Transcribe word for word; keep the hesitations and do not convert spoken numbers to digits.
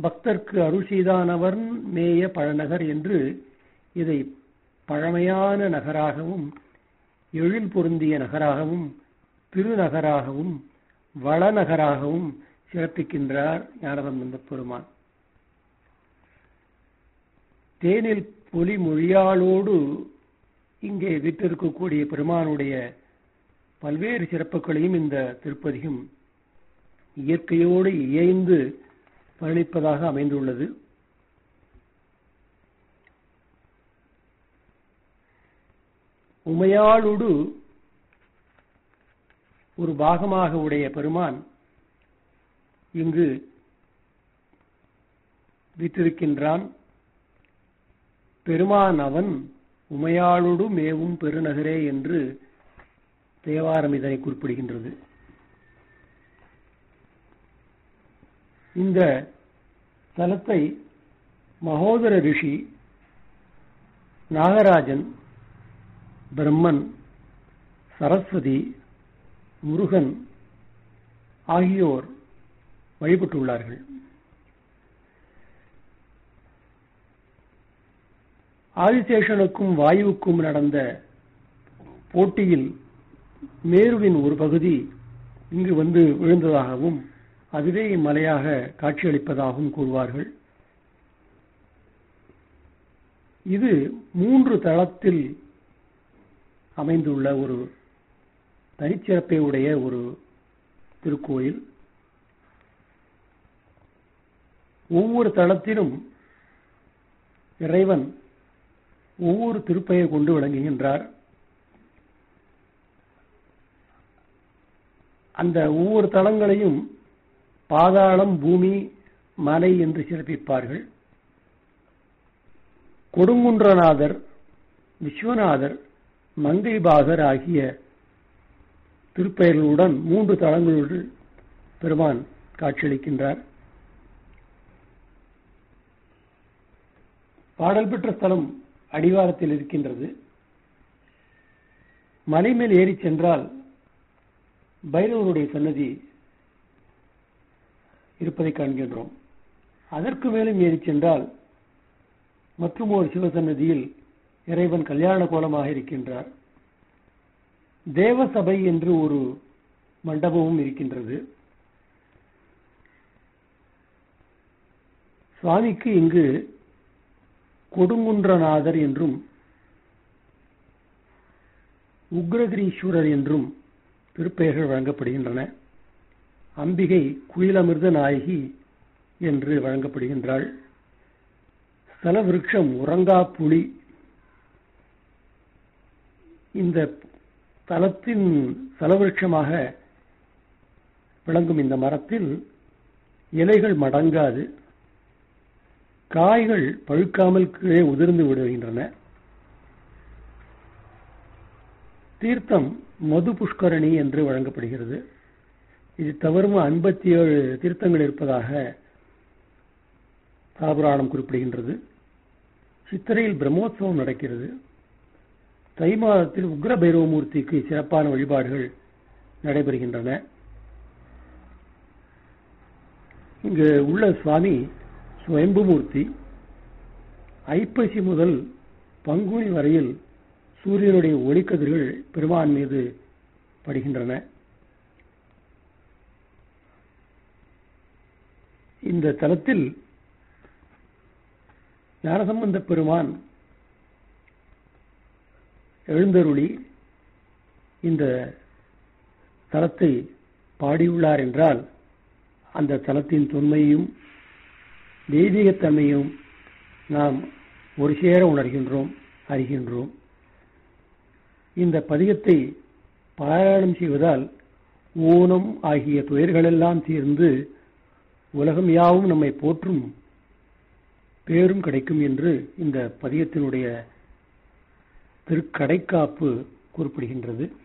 பக்தர்க்கு அருள் செய்தானவர் மேய பழநகர் என்று இதை பழமையான நகராகவும் எழில் பொருந்திய நகராகவும் திருநகராகவும் வளநகராகவும் சிறப்பிக்கின்றார் ஞானசம்பந்த பெருமான். தேனில் பொலி மொழியாளோடு இங்கே வீற்றிருக்கக்கூடிய பெருமானுடைய பல்வேறு சிறப்புகளையும் இந்த திருப்பதிகம் இயற்கையோடு இயைந்து வர்ணிப்பதாக அமைந்துள்ளது. உமையாளோடு ஒரு பாகமாக உடைய பெருமான் இங்கு வீற்றிருக்கின்றான். பெருமான் அவன் உமையாளோடு மேவும் பெருநகரே என்று தேவாரம் இதனை குறிப்பிடுகின்றது. இந்த தலத்தை மகோதர ரிஷி, நாகராஜன், பிரம்மன், சரஸ்வதி, முருகன் ஆகியோர் வழிபட்டுள்ளார்கள். ஆதிசேஷனுக்கும் வாயுவுக்கும் நடந்த போட்டியில் மேருவின் ஒரு பகுதி இங்கு வந்து விழுந்ததாகவும் அதுவே இம்மலையாக காட்சியளிப்பதாகவும் கூறுவார்கள். இது மூன்று தளத்தில் அமைந்துள்ள ஒரு தனிச்சிறப்பை உடைய ஒரு திருக்கோயில். ஒவ்வொரு தளத்திலும் இறைவன் ஒவ்வொரு திருப்பெயர் கொண்டு விளங்குகின்றார். அந்த ஒவ்வொரு தலங்களையும் பாதாளம், பூமி, மலை என்று சிறப்பிப்பார்கள். கொடுங்குன்றநாதர், விஸ்வநாதர், மங்கைபாகர் ஆகிய திருப்பெயர்களுடன் மூன்று தலங்களோடு பெருமான் காட்சியளிக்கின்றார். பாடல் பெற்ற ஸ்தலம் அடிவாரத்தில் இருக்கின்றது. மலை மேல் ஏறி சென்றால் பைரவருடைய சன்னதி இருப்பதை காண்கின்றோம். அதற்கு மேலும் ஏறி சென்றால் மற்றும் ஒரு சிவசன்னதியில் இறைவன் கல்யாண கோலமாக இருக்கின்றார். தேவசபை என்று ஒரு மண்டபமும் இருக்கின்றது. சுவாமிக்கு இங்கு கொடுங்குன்றநாதர் என்றும் உக்ரகிரீஸ்வரர் என்றும் திருப்பெயர்கள் வழங்கப்படுகின்றன. அம்பிகை குயிலமிர்த நாயகி என்று வழங்கப்படுகின்றாள். ஸ்தல விருட்சம் உறங்கா புலி. இந்த தலத்தின் ஸ்தலவிருட்சமாக விளங்கும் இந்த மரத்தில் இலைகள் மடங்காது, காய்கள் பழுக்காமல் கீழே உதிர்ந்து விடுகின்றன. தீர்த்தம் மது புஷ்கரணி என்று வழங்கப்படுகிறது. இது தவிர ஐம்பத்தி ஏழு தீர்த்தங்கள் இருப்பதாக சாபுராணம் குறிப்பிடுகின்றது. சித்திரையில் பிரம்மோற்சவம் நடக்கிறது. தை மாதத்தில் உக்ர பைரவமூர்த்திக்கு சிறப்பான வழிபாடுகள் நடைபெறுகின்றன. இங்கு உள்ள சுவாமி சுயம்புமூர்த்தி. ஐப்பசி முதல் பங்குனி வரையில் சூரியனுடைய ஒளிக்கதிர்கள் பெருமான் மீது படுகின்றன. இந்த தலத்தில் ஞானசம்பந்த பெருமான் எழுந்தருளி இந்த தலத்தை பாடியுள்ளார் என்றால் அந்த தலத்தின் தொன்மையும் தெய்வீகத்தன்மையும் நாம் ஒரு சேர உணர்கின்றோம், அறிகின்றோம். இந்த பதிகத்தை பாராயணம் செய்வதால் ஊனம் ஆகிய துயர்களெல்லாம் தீர்ந்து உலகம் யாவும் நம்மை போற்றும் பேரும் கிடைக்கும் என்று இந்த பதிகத்தினுடைய திருக்கடைக்காப்பு குறிப்பிடுகின்றது.